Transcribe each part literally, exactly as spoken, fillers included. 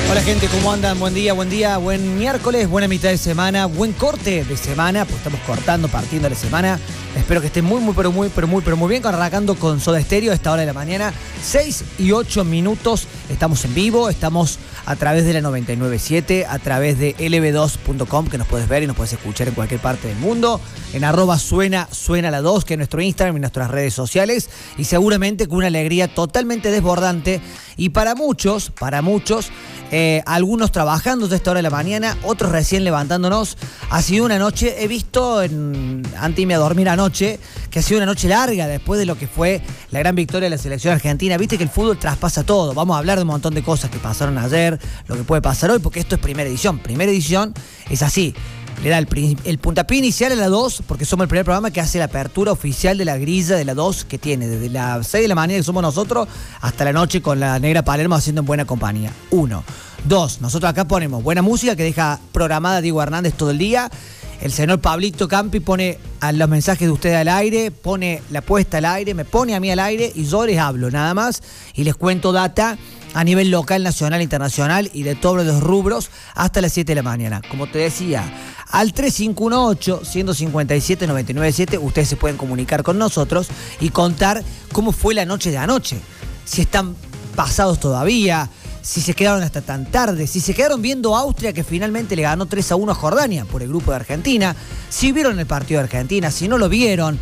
Hola gente, ¿cómo andan? Buen día, buen día, buen miércoles, buena mitad de semana, buen corte de semana, pues estamos cortando, partiendo la semana. Espero que estén muy, muy, pero muy, pero muy, pero muy bien, arrancando con Soda Stereo a esta hora de la mañana, seis y ocho minutos, estamos en vivo, estamos a través de la noventa y nueve punto siete, a través de L B dos punto com, que nos puedes ver y nos puedes escuchar en cualquier parte del mundo, en arroba suena, suena la dos, que es nuestro Instagram y nuestras redes sociales, y seguramente con una alegría totalmente desbordante, y para muchos, para muchos, Eh, algunos trabajando desde esta hora de la mañana, otros recién levantándonos. Ha sido una noche, he visto en, antes de irme a dormir anoche, que ha sido una noche larga después de lo que fue la gran victoria de la selección argentina. Viste que el fútbol traspasa todo. Vamos a hablar de un montón de cosas que pasaron ayer, lo que puede pasar hoy, porque esto es primera edición. Primera edición es así. Le da el, el puntapié inicial a la dos, porque somos el primer programa que hace la apertura oficial de la grilla de la dos, que tiene desde las seis de la mañana que somos nosotros hasta la noche con la Negra Palermo haciendo en buena compañía. Uno. Dos, nosotros acá ponemos buena música que deja programada Diego Hernández todo el día. El señor Pablito Campi pone a los mensajes de ustedes al aire, pone la puesta al aire, me pone a mí al aire y yo les hablo nada más y les cuento data a nivel local, nacional, internacional y de todos los rubros hasta las siete de la mañana. Como te decía, al tres cinco uno ocho, uno cinco siete, nueve nueve siete ustedes se pueden comunicar con nosotros y contar cómo fue la noche de anoche. Si están pasados todavía, si se quedaron hasta tan tarde, si se quedaron viendo a Austria que finalmente le ganó tres a uno a Jordania por el grupo de Argentina, si vieron el partido de Argentina, si no lo vieron,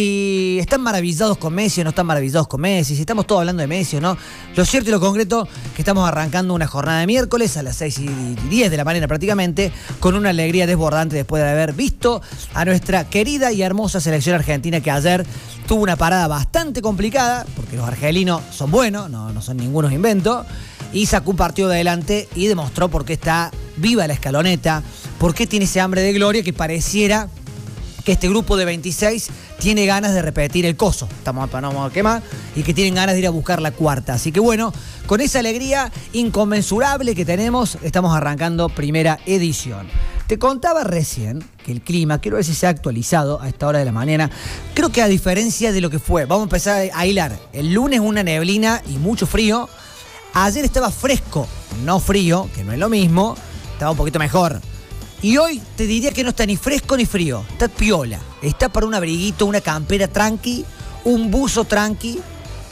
si están maravillados con Messi o no están maravillados con Messi, si estamos todos hablando de Messi o no. Lo cierto y lo concreto que estamos arrancando una jornada de miércoles a las seis y diez de la mañana prácticamente, con una alegría desbordante después de haber visto a nuestra querida y hermosa selección argentina que ayer tuvo una parada bastante complicada, porque los argelinos son buenos, no, no son ningunos inventos, y sacó un partido de adelante y demostró por qué está viva la escaloneta, por qué tiene ese hambre de gloria que pareciera que este grupo de veintiséis tiene ganas de repetir el coso. Estamos para no vamos a quemar y que tienen ganas de ir a buscar la cuarta. Así que bueno, con esa alegría inconmensurable que tenemos, estamos arrancando primera edición. Te contaba recién que el clima, quiero ver si se ha actualizado a esta hora de la mañana. Creo que a diferencia de lo que fue, vamos a empezar a hilar. El lunes una neblina y mucho frío. Ayer estaba fresco, no frío, que no es lo mismo, estaba un poquito mejor. Y hoy te diría que no está ni fresco ni frío, está piola. Está para un abriguito, una campera tranqui, un buzo tranqui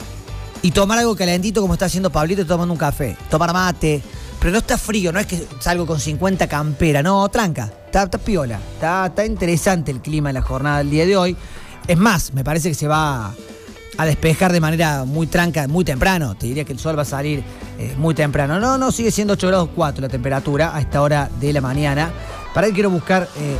y tomar algo calentito como está haciendo Pablito tomando un café. Tomar mate, pero no está frío, no es que salgo con cincuenta campera, no, tranca, está, está piola. Está, está interesante el clima en la jornada del día de hoy. Es más, me parece que se va a despejar de manera muy tranca, muy temprano. Te diría que el sol va a salir eh, muy temprano. No, no, sigue siendo ocho grados cuatro la temperatura a esta hora de la mañana. Para que quiero buscar... Eh,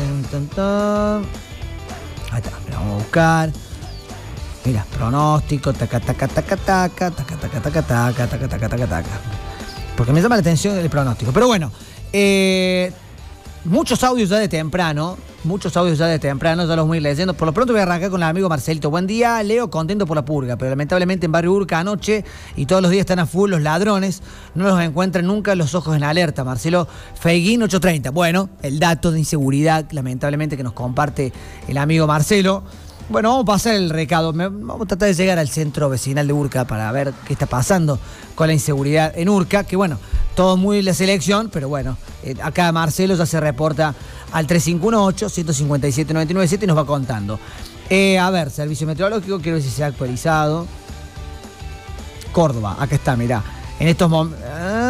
ahí está, vamos a buscar. Mira, pronóstico, taca, taca, taca, taca, taca, taca, taca, taca, taca, taca, taca, taca. Porque me llama la atención el pronóstico. Pero bueno, eh, muchos audios ya de temprano, muchos audios ya de temprano, ya los voy leyendo. Por lo pronto voy a arrancar con el amigo Marcelito. Buen día, Leo, contento por la purga, pero lamentablemente en Barrio Urca anoche y todos los días están a full los ladrones, no los encuentran nunca los ojos en alerta. Marcelo Feiguín ocho treinta. Bueno, el dato de inseguridad, lamentablemente, que nos comparte el amigo Marcelo. Bueno, vamos a pasar el recado. Vamos a tratar de llegar al centro vecinal de Urca para ver qué está pasando con la inseguridad en Urca, que bueno, todo muy la selección, pero bueno, eh, acá Marcelo ya se reporta al tres cinco uno ocho, uno cinco siete, nueve nueve siete y nos va contando. Eh, a ver, servicio meteorológico, quiero ver si se ha actualizado. Córdoba, acá está, mirá. En estos momentos...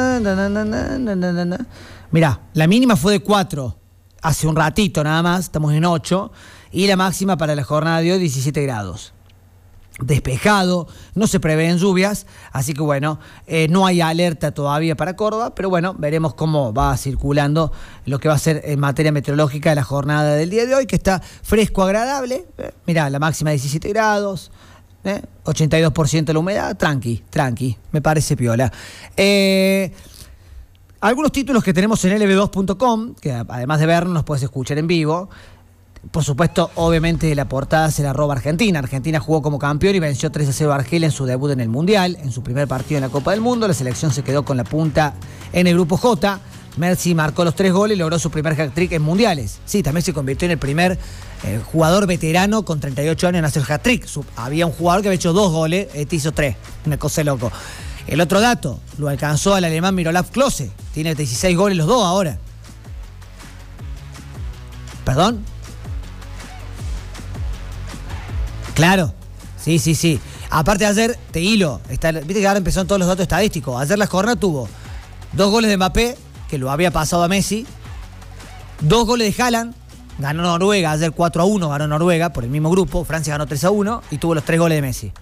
Mirá, la mínima fue de cuatro hace un ratito nada más, estamos en ocho. Y la máxima para la jornada de hoy, diecisiete grados. Despejado, no se prevén lluvias, así que bueno, eh, no hay alerta todavía para Córdoba, pero bueno, veremos cómo va circulando lo que va a ser en materia meteorológica la jornada del día de hoy, que está fresco, agradable. Eh, mirá, la máxima diecisiete grados, eh, ochenta y dos por ciento de la humedad, tranqui, tranqui, me parece piola. Eh... Algunos títulos que tenemos en L B dos punto com, que además de vernos nos puedes escuchar en vivo. Por supuesto, obviamente la portada se la roba Argentina. Argentina jugó como campeón y venció tres a cero a Argelia en su debut en el Mundial, en su primer partido en la Copa del Mundo. La selección se quedó con la punta en el grupo J. Messi marcó los tres goles y logró su primer hat-trick en mundiales. Sí, también se convirtió en el primer eh, jugador veterano con treinta y ocho años en hacer hat-trick. Había un jugador que había hecho dos goles, este hizo tres. Una cosa de loco. El otro dato, lo alcanzó al alemán Miroslav Klose. Tiene dieciséis goles los dos ahora. ¿Perdón? Claro. Sí, sí, sí. Aparte de ayer, te hilo. Está, viste que ahora empezaron todos los datos estadísticos. Ayer la jornada tuvo dos goles de Mbappé, que lo había pasado a Messi. Dos goles de Haaland. Ganó Noruega, ayer cuatro a uno ganó Noruega por el mismo grupo. Francia ganó tres a uno y tuvo los tres goles de Messi.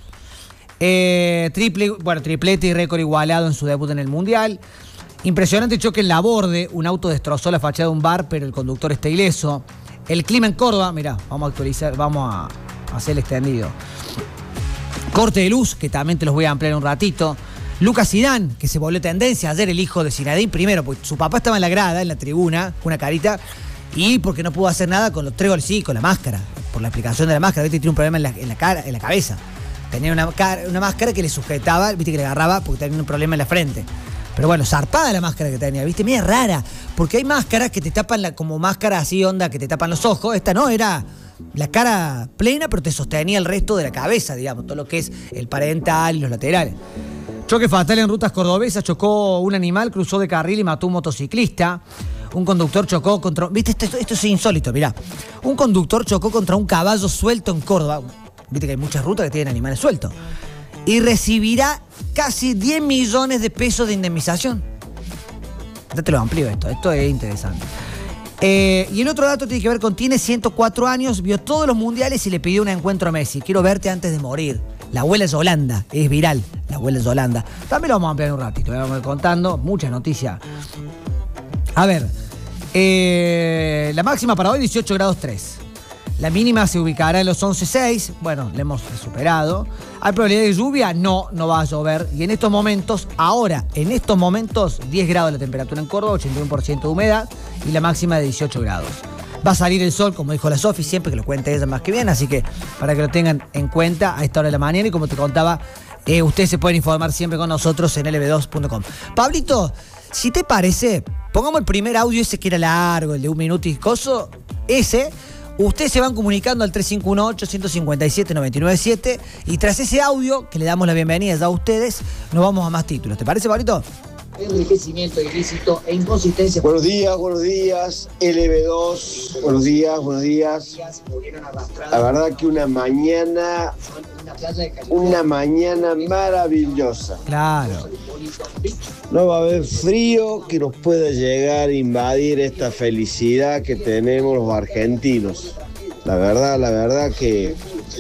Eh, triple, bueno, triplete y récord igualado en su debut en el Mundial. Impresionante choque en la Borde. Un auto destrozó la fachada de un bar, pero el conductor está ileso. El clima en Córdoba, mirá, vamos a actualizar, vamos a hacer el extendido. Corte de luz, que también te los voy a ampliar un ratito. Lucas Zidane, que se volvió tendencia ayer, el hijo de Zinedine, primero, porque su papá estaba en la grada, en la tribuna, con una carita, y porque no pudo hacer nada con los tres goles, sí, con la máscara, por la aplicación de la máscara, viste, tiene un problema en la, en la cara, en la cabeza. Tenía una, una máscara que le sujetaba, viste, que le agarraba porque tenía un problema en la frente. Pero bueno, zarpada la máscara que tenía, viste, media rara, porque hay máscaras que te tapan, la, como máscara así, onda, que te tapan los ojos. Esta no, era la cara plena, pero te sostenía el resto de la cabeza, digamos, todo lo que es el parental y los laterales. Choque fatal en rutas cordobesas, chocó un animal, cruzó de carril y mató a un motociclista. Un conductor chocó contra... Viste, esto, esto es insólito, mirá. Un conductor chocó contra un caballo suelto en Córdoba. Viste que hay muchas rutas que tienen animales sueltos. Y recibirá casi diez millones de pesos de indemnización. Ya te lo amplío esto, esto es interesante. Eh, y el otro dato tiene que ver con, tiene ciento cuatro años, vio todos los mundiales y le pidió un encuentro a Messi. Quiero verte antes de morir. La abuela es Holanda, es viral, la abuela es Holanda. También lo vamos a ampliar un ratito, le vamos a ir contando, muchas noticias. A ver, eh, la máxima para hoy dieciocho grados tres. La mínima se ubicará en los once seis. Bueno, le hemos superado. ¿Hay probabilidad de lluvia? No, no va a llover. Y en estos momentos, ahora, en estos momentos, diez grados la temperatura en Córdoba, ochenta y uno por ciento de humedad y la máxima de dieciocho grados. Va a salir el sol, como dijo la Sofi, siempre que lo cuente ella más que bien, así que para que lo tengan en cuenta a esta hora de la mañana. Y como te contaba, eh, ustedes se pueden informar siempre con nosotros en L B dos punto com. Pablito, si te parece, pongamos el primer audio ese que era largo, el de un minuto y coso, ese. Ustedes se van comunicando al tres cinco uno ocho, uno cinco siete, nueve nueve siete y tras ese audio, que le damos la bienvenida ya a ustedes, nos vamos a más títulos. ¿Te parece, Pablito? Enriquecimiento ilícito e inconsistencia. Buenos días, buenos días, L B dos, buenos días, buenos días. La verdad que una mañana, una mañana maravillosa. Claro. No va a haber frío que nos pueda llegar a invadir esta felicidad que tenemos los argentinos. La verdad, la verdad que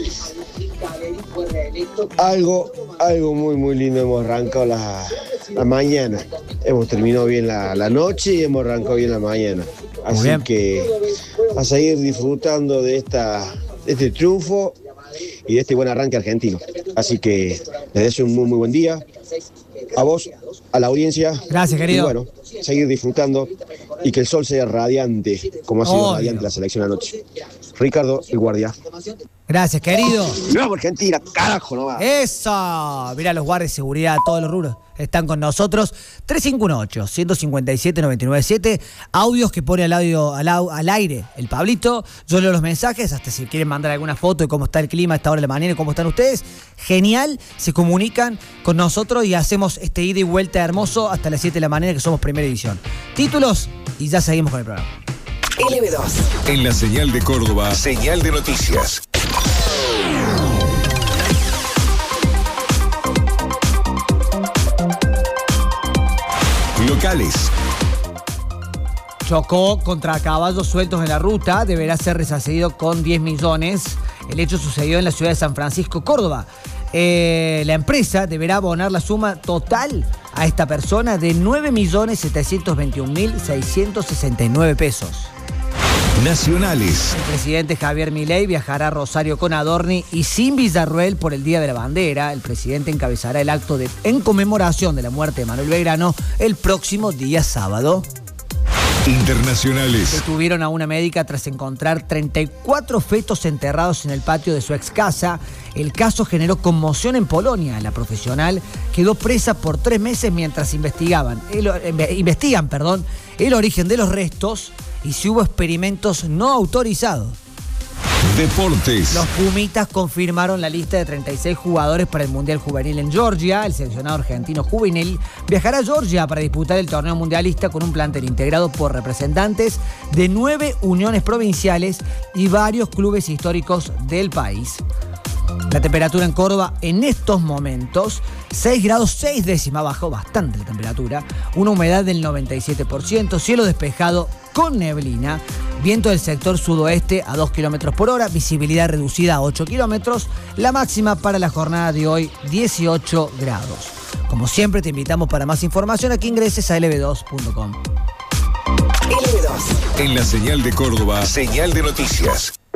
algo, algo muy, muy lindo. Hemos arrancado la, la mañana. Hemos terminado bien la, la noche y hemos arrancado bien la mañana. Así que a seguir disfrutando de, esta, de este triunfo y de este buen arranque argentino. Así que les deseo un muy, muy buen día. A vos, a la audiencia. Gracias, querido. Y bueno, seguir disfrutando y que el sol sea radiante, como ha sido oh, radiante Dios. La selección anoche. Ricardo, el guardia. Gracias, querido. ¡Nueva Argentina, carajo, no va! ¡Eso! Mirá, los guardias de seguridad, todos los rubros están con nosotros. tres cinco uno ocho, uno cinco siete, nueve nueve siete. Audios que pone al, audio, al, al aire el Pablito. Yo leo los mensajes, hasta si quieren mandar alguna foto de cómo está el clima a esta hora de la mañana y cómo están ustedes. Genial, se comunican con nosotros y hacemos este ida y vuelta hermoso hasta las siete de la mañana, que somos primera edición. Títulos y ya seguimos con el programa. L B dos. En la señal de Córdoba, señal de noticias. Locales. Chocó contra caballos sueltos en la ruta, deberá ser resarcido con diez millones. El hecho sucedió en la ciudad de San Francisco, Córdoba. Eh, la empresa deberá abonar la suma total a esta persona de nueve millones setecientos veintiún mil seiscientos sesenta y nueve pesos. Nacionales. El presidente Javier Milei viajará a Rosario con Adorni y sin Villarruel por el Día de la Bandera. El presidente encabezará el acto de, en conmemoración de la muerte de Manuel Belgrano el próximo día sábado. Internacionales. Detuvieron a una médica tras encontrar treinta y cuatro fetos enterrados en el patio de su ex casa. El caso generó conmoción en Polonia. La profesional quedó presa por tres meses mientras investigaban, el, investigan perdón, el origen de los restos y si hubo experimentos no autorizados. Deportes. Los Pumitas confirmaron la lista de treinta y seis jugadores para el Mundial Juvenil en Georgia. El seleccionado argentino juvenil viajará a Georgia para disputar el torneo mundialista con un plantel integrado por representantes de nueve uniones provinciales y varios clubes históricos del país. La temperatura en Córdoba en estos momentos, seis grados seis décimas, bajó bastante la temperatura, una humedad del noventa y siete por ciento, cielo despejado con neblina, viento del sector sudoeste a dos kilómetros por hora, visibilidad reducida a ocho kilómetros, la máxima para la jornada de hoy, dieciocho grados. Como siempre, te invitamos para más información a que ingreses a L B dos punto com. L B dos. En la señal de Córdoba, señal de noticias.